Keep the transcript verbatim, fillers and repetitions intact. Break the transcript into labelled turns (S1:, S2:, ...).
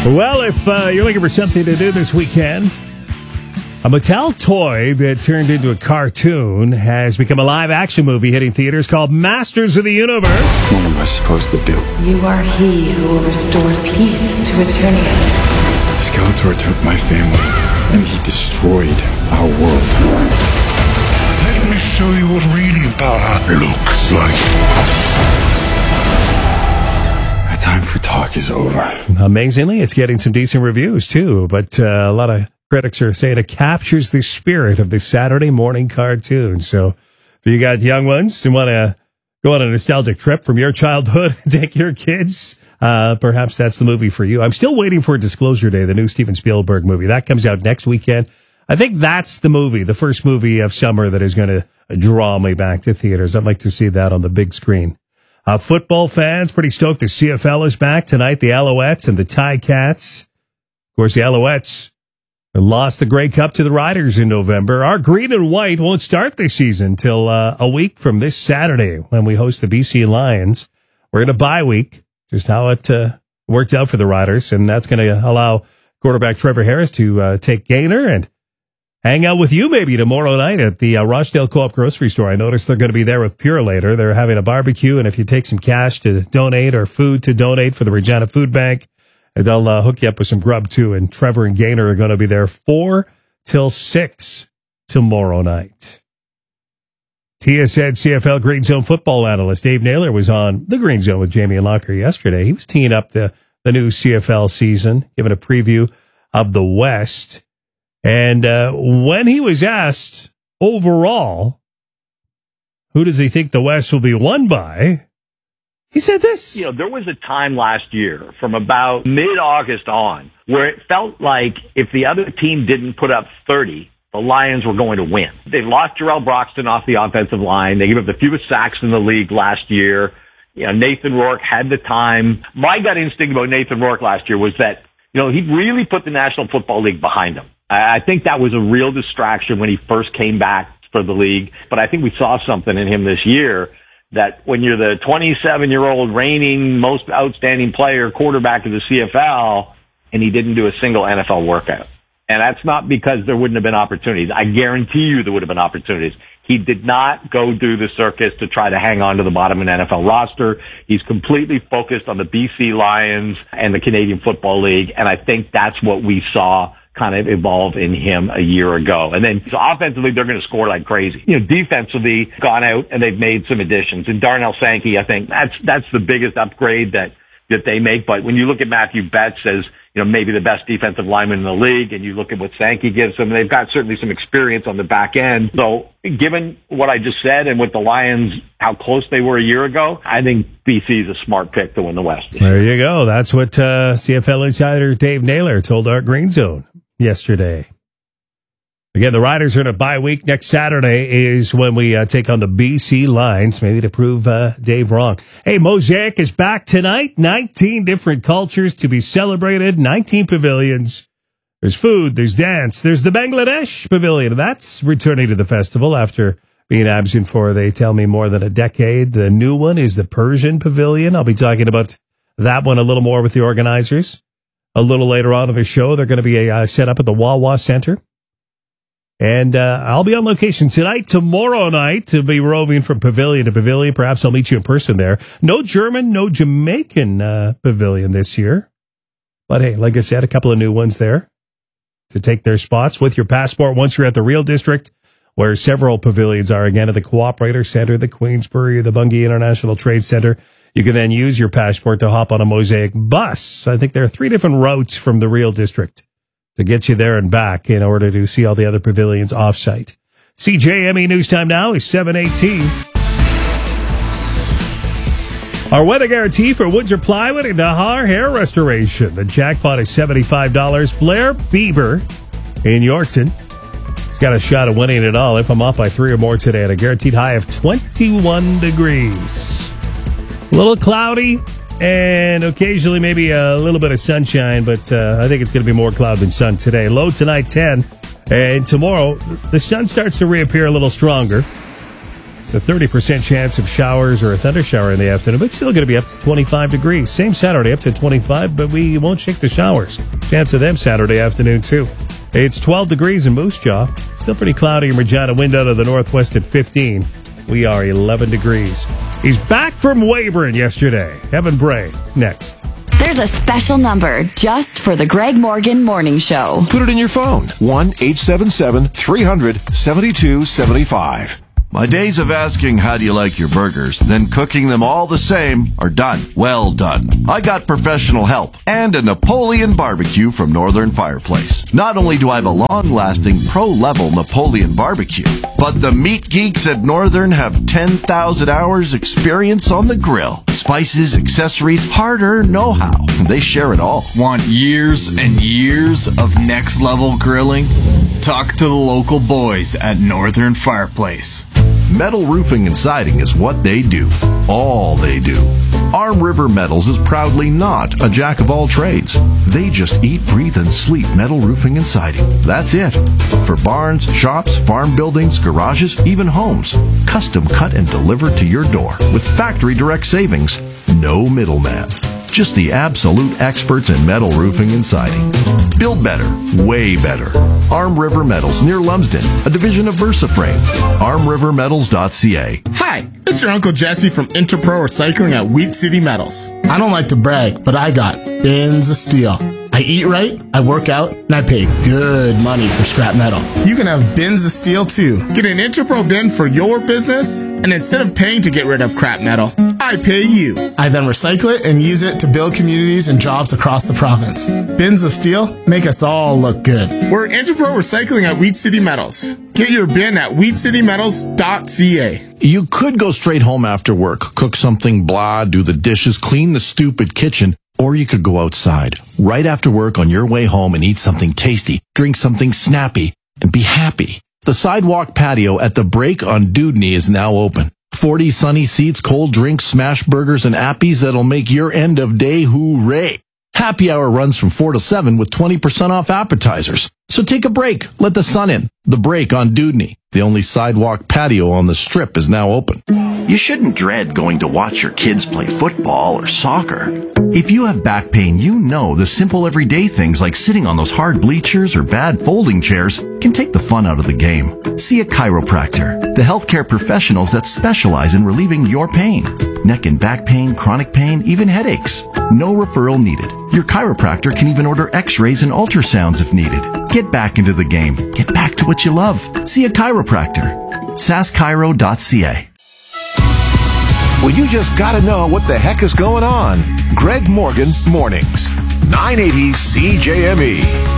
S1: Well, if uh, you're looking for something to do this weekend, a Mattel toy that turned into a cartoon has become a live-action movie hitting theaters called Masters of the Universe.
S2: What am I supposed to do?
S3: You are he who will restore peace to Eternia.
S2: Skeletor took my family, and he destroyed our world.
S4: Let me show you what radiant power looks like.
S2: The time for talk is over.
S1: Amazingly, it's getting some decent reviews, too, but uh, a lot of critics are saying it captures the spirit of the Saturday morning cartoon. So if you got young ones and want to go on a nostalgic trip from your childhood and take your kids, uh, perhaps that's the movie for you. I'm still waiting for Disclosure Day, the new Steven Spielberg movie. That comes out next weekend. I think that's the movie, the first movie of summer that is going to draw me back to theaters. I'd like to see that on the big screen. Uh, football fans, pretty stoked the C F L is back tonight, the Alouettes and the Ticats. Of course, the Alouettes lost the Grey Cup to the Riders in November. Our green and white won't start this season till uh, a week from this Saturday when we host the B C Lions. We're in a bye week, just how it uh, worked out for the Riders, and that's going to allow quarterback Trevor Harris to uh, take Gainer and hang out with you maybe tomorrow night at the uh, Rochdale Co-op grocery store. I noticed they're going to be there with Pure later. They're having a barbecue, and if you take some cash to donate or food to donate for the Regina Food Bank, they'll uh, hook you up with some grub, too. And Trevor and Gainer are going to be there four till six tomorrow night. T S N C F L Green Zone football analyst Dave Naylor was on the Green Zone with Jamie and Locker yesterday. He was teeing up the, the new C F L season, giving a preview of the West. And uh, when he was asked overall, who does he think the West will be won by? He said this.
S5: You know, there was a time last year from about mid-August on where it felt like if the other team didn't put up thirty, the Lions were going to win. They lost Jarrell Broxton off the offensive line. They gave up the fewest sacks in the league last year. You know, Nathan Rourke had the time. My gut instinct about Nathan Rourke last year was that, you know, he really put the National Football League behind him. I think that was a real distraction when he first came back for the league. But I think we saw something in him this year that when you're the twenty-seven-year-old reigning most outstanding player quarterback of the C F L and he didn't do a single N F L workout. And that's not because there wouldn't have been opportunities. I guarantee you there would have been opportunities. He did not go do the circus to try to hang on to the bottom of an N F L roster. He's completely focused on the B C Lions and the Canadian Football League. And I think that's what we saw kind of evolve in him a year ago. And then so offensively, they're going to score like crazy. You know, defensively, gone out and they've made some additions. And Darnell Sankey, I think that's, that's the biggest upgrade that, that they make. But when you look at Matthew Betts as, you know, maybe the best defensive lineman in the league, and you look at what Sankey gives them, they've got certainly some experience on the back end. So given what I just said and with the Lions, how close they were a year ago, I think B C is a smart pick to win the West.
S1: There you go. That's what uh, C F L insider Dave Naylor told our Green Zone yesterday. Again, the Riders are in a bye week. Next Saturday is when we uh, take on the B C Lions, maybe to prove uh, Dave wrong. Hey, Mosaic is back tonight. nineteen different cultures to be celebrated, nineteen pavilions. There's food, there's dance, there's the Bangladesh Pavilion. That's returning to the festival after being absent for, they tell me, more than a decade. The new one is the Persian Pavilion. I'll be talking about that one a little more with the organizers. A little later on in the show, they're going to be uh, set up at the Wawa Center. And uh, I'll be on location tonight, tomorrow night, to be roving from pavilion to pavilion. Perhaps I'll meet you in person there. No German, no Jamaican uh, pavilion this year. But hey, like I said, a couple of new ones there to take their spots with your passport once you're at the Real District, where several pavilions are again at the Cooperator Center, the Queensbury, the Bungie International Trade Center. You can then use your passport to hop on a Mosaic bus. I think there are three different routes from the Real District to get you there and back in order to see all the other pavilions off-site. C J M E News Time now is seven eighteen. Our weather guarantee for Windsor Plywood and Nahar Hair Restoration. The jackpot is seventy-five dollars. Blair Bieber in Yorkton. He's got a shot at winning it all if I'm off by three or more today at a guaranteed high of twenty-one degrees. A little cloudy and occasionally maybe a little bit of sunshine, but uh, I think it's going to be more cloud than sun today. Low tonight, ten. And tomorrow, the sun starts to reappear a little stronger. It's a thirty percent chance of showers or a thunder shower in the afternoon, but still going to be up to twenty-five degrees. Same Saturday, up to twenty-five, but we won't shake the showers. Chance of them Saturday afternoon, too. It's twelve degrees in Moose Jaw. Still pretty cloudy in Regina. Wind out of the northwest at fifteen. We are eleven degrees. He's back from Weyburn yesterday. Evan Bray, next.
S6: There's a special number just for the Greg Morgan Morning Show.
S7: Put it in your phone. one eight seven seven, three hundred, seventy-two seventy-five. My days of asking how do you like your burgers, then cooking them all the same are done. Well done. I got professional help and a Napoleon barbecue from Northern Fireplace. Not only do I have a long-lasting pro-level Napoleon barbecue, but the meat geeks at Northern have ten thousand hours experience on the grill. Spices, accessories, harder know-how. They share it all.
S8: Want years and years of next-level grilling? Talk to the local boys at Northern Fireplace.
S7: Metal roofing and siding is what they do. All they do. Arm River Metals is proudly not a jack of all trades. They just eat, breathe, and sleep metal roofing and siding. That's it. For barns, shops, farm buildings, garages, even homes. Custom cut and delivered to your door with factory direct savings. No middleman. Just the absolute experts in metal roofing and siding. Build better, way better. Arm River Metals near Lumsden, a division of VersaFrame. arm river metals dot c a.
S9: Hi, it's your Uncle Jesse from Interpro Recycling at Wheat City Metals. I don't like to brag, but I got bins of steel. I eat right, I work out, and I pay good money for scrap metal. You can have bins of steel too. Get an Interpro bin for your business, and instead of paying to get rid of crap metal, I pay you. I then recycle it and use it to build communities and jobs across the province. Bins of steel make us all look good. We're Interpro Recycling at Wheat City Metals. Get your bin at wheat city metals dot c a.
S10: You could go straight home after work, cook something blah, do the dishes, clean the stupid kitchen, or you could go outside right after work on your way home and eat something tasty, drink something snappy, and be happy. The sidewalk patio at the Break on Dudney is now open. forty sunny seats, cold drinks, smash burgers, and appies that'll make your end of day hooray. Happy hour runs from four to seven with twenty percent off appetizers. So take a break. Let the sun in. The Break on Dudney. The only sidewalk patio on the Strip is now open.
S7: You shouldn't dread going to watch your kids play football or soccer. If you have back pain, you know the simple everyday things like sitting on those hard bleachers or bad folding chairs can take the fun out of the game. See a chiropractor, the healthcare professionals that specialize in relieving your pain. Neck and back pain, chronic pain, even headaches. No referral needed. Your chiropractor can even order x-rays and ultrasounds if needed. Get back into the game. Get back to what you love. See a chiropractor. sass chiro dot c a.
S11: Well, you just gotta know what the heck is going on. Greg Morgan Mornings. nine eighty C J M E.